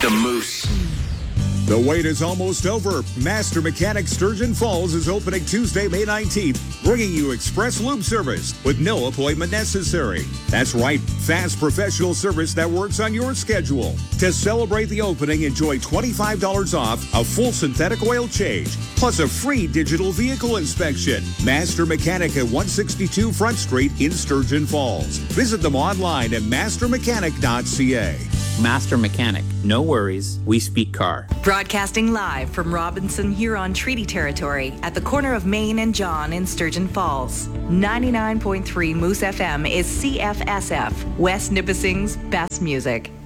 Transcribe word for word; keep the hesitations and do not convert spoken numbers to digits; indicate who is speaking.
Speaker 1: The Moose.
Speaker 2: The wait is almost over. Master Mechanic Sturgeon Falls is opening Tuesday, May nineteenth, bringing you express lube service with no appointment necessary. That's right, fast professional service that works on your schedule. To celebrate the opening, enjoy twenty-five dollars off a full synthetic oil change, plus a free digital vehicle inspection. Master Mechanic at one sixty-two Front Street in Sturgeon Falls. Visit them online at master mechanic dot c a.
Speaker 3: Master Mechanic. No worries. We speak car.
Speaker 4: Broadcasting live from Robinson Huron Treaty Territory at the corner of Main and John in Sturgeon Falls. ninety-nine point three Moose F M is C F S F, West Nipissing's best music.